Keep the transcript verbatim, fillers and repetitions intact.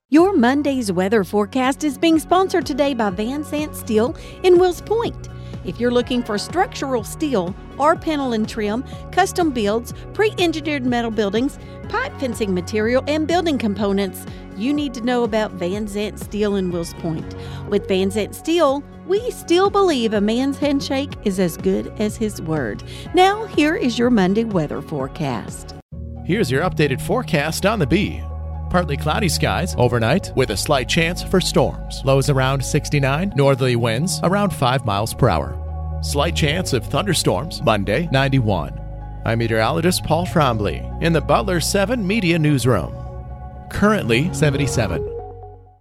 Your Monday's weather forecast is being sponsored today by Van Zant Steel in Wills Point. If you're looking for structural steel or panel and trim, custom builds, pre-engineered metal buildings, pipe fencing material, and building components, you need to know about Van Zant Steel in Wills Point. With Van Zant Steel, we still believe a man's handshake is as good as his word. Now, here is your Monday weather forecast. Here's your updated forecast on the Bee. Partly cloudy skies overnight with a slight chance for storms. Lows around sixty-nine, northerly winds around five miles per hour. Slight chance of thunderstorms Monday, ninety-one. I'm meteorologist Paul Trombley in the Butler seven Media Newsroom. Currently seventy-seven.